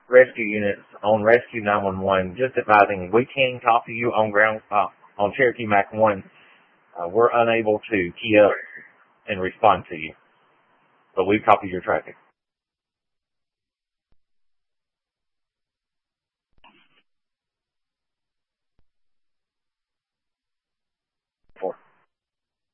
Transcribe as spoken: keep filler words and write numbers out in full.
rescue units on Rescue nine one one, just advising we can copy you on ground uh, on Cherokee Mac one. Uh, we're unable to key up and respond to you, but we copy your traffic.